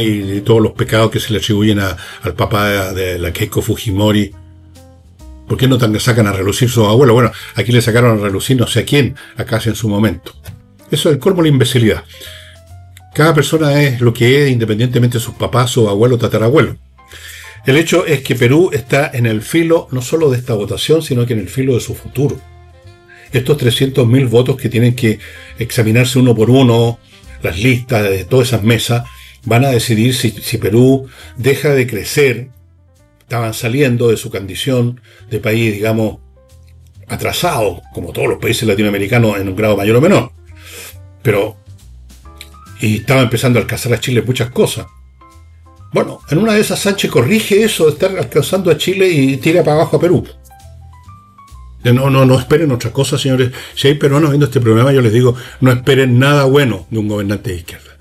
y todos los pecados que se le atribuyen al papá de la Keiko Fujimori. ¿Por qué no sacan a relucir sus abuelos? Bueno, aquí le sacaron a relucir no sé a quién, acá en su momento. Eso es el colmo de la imbecilidad. Cada persona es lo que es, independientemente de sus papás o abuelos, tatarabuelos. El hecho es que Perú está en el filo no solo de esta votación, sino que en el filo de su futuro. Estos 300.000 votos que tienen que examinarse uno por uno, las listas de todas esas mesas, van a decidir si Perú deja de crecer. Estaban saliendo de su condición de país, digamos, atrasado, como todos los países latinoamericanos en un grado mayor o menor. Y estaba empezando a alcanzar a Chile muchas cosas. Bueno, en una de esas Sánchez corrige eso de estar alcanzando a Chile y tira para abajo a Perú. No esperen otra cosa, señores. Si hay peruanos viendo este programa, yo les digo, no esperen nada bueno de un gobernante de izquierda.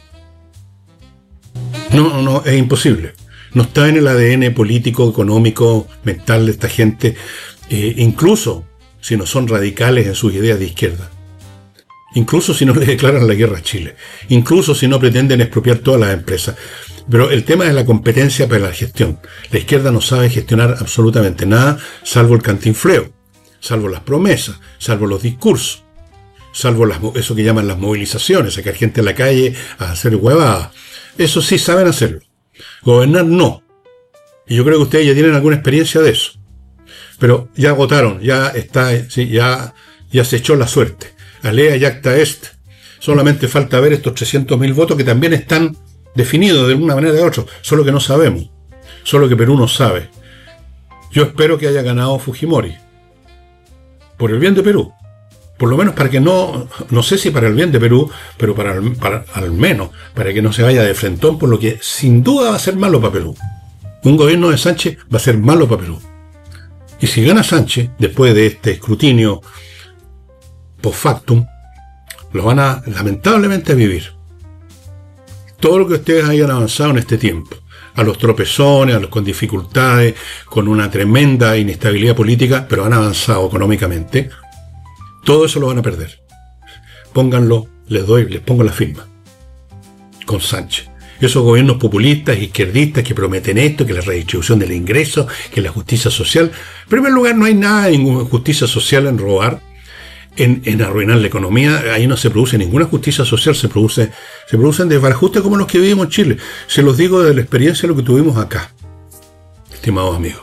No, es imposible. No está en el ADN político, económico, mental de esta gente, incluso si no son radicales en sus ideas de izquierda. Incluso si no le declaran la guerra a Chile. Incluso si no pretenden expropiar todas las empresas. Pero el tema es la competencia para la gestión. La izquierda no sabe gestionar absolutamente nada, salvo el cantinfleo, salvo las promesas, salvo los discursos, salvo eso que llaman las movilizaciones, sacar gente a la calle a hacer huevadas. Eso sí saben hacerlo. Gobernar no. Y yo creo que ustedes ya tienen alguna experiencia de eso. Pero ya votaron, ya se echó la suerte. Alea yacta est. Solamente falta ver estos 300.000 votos que también están definidos de una manera o de otra, solo que no sabemos, solo que Perú no sabe. Yo espero que haya ganado Fujimori, por el bien de Perú, por lo menos para que no sé si para el bien de Perú, pero para al menos, para que no se vaya de frentón, por lo que sin duda va a ser malo para Perú. Un gobierno de Sánchez va a ser malo para Perú. Y si gana Sánchez, después de este escrutinio post factum, lo van a lamentablemente vivir. Todo lo que ustedes hayan avanzado en este tiempo, a los tropezones, a los con dificultades, con una tremenda inestabilidad política, pero han avanzado económicamente, todo eso lo van a perder. Pónganlo, les pongo la firma, con Sánchez. Esos gobiernos populistas, izquierdistas que prometen esto, que la redistribución del ingreso, que la justicia social. En primer lugar, no hay nada de justicia social en robar, en arruinar la economía. Ahí no se produce ninguna justicia social, se producen desbarajustes como los que vivimos en Chile. Se los digo de la experiencia de lo que tuvimos acá, estimados amigos.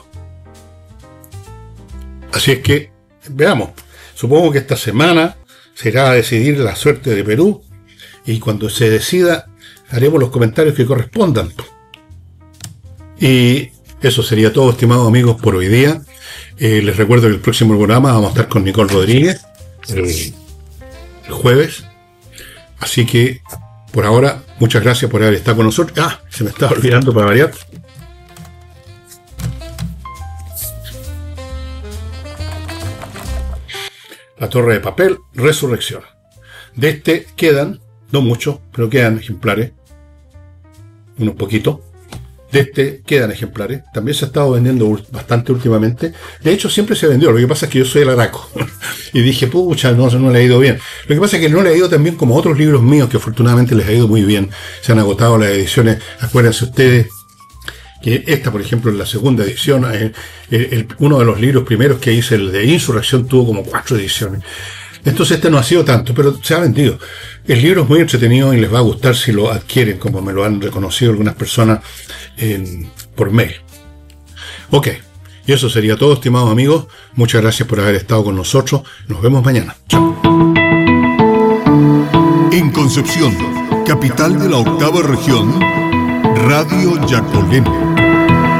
Así es que, veamos, supongo que esta semana se irá a decidir la suerte de Perú, y cuando se decida haremos los comentarios que correspondan. Y eso sería todo, estimados amigos, por hoy día. Les recuerdo que el próximo programa vamos a estar con Nicole Rodríguez el jueves. Así que, por ahora, muchas gracias por haber estado con nosotros. Se me estaba olvidando para variar. La Torre de Papel, Resurrección. De este quedan, no muchos, pero quedan ejemplares. Unos poquitos. De este quedan ejemplares. También se ha estado vendiendo bastante últimamente. De hecho, siempre se vendió. Lo que pasa es que yo soy el araco. Y dije, pucha, no le ha ido bien. Lo que pasa es que no le ha ido tan bien como otros libros míos, que afortunadamente les ha ido muy bien. Se han agotado las ediciones. Acuérdense ustedes que esta, por ejemplo, en la segunda edición, uno de los libros primeros que hice, el de Insurrección, tuvo como 4 ediciones. Entonces este no ha sido tanto, pero se ha vendido. El libro es muy entretenido y les va a gustar si lo adquieren, como me lo han reconocido algunas personas por mail. Ok, y eso sería todo, estimados amigos. Muchas gracias por haber estado con nosotros. Nos vemos mañana. Chao. En Concepción, capital de la 8ª región, Radio Yacolén.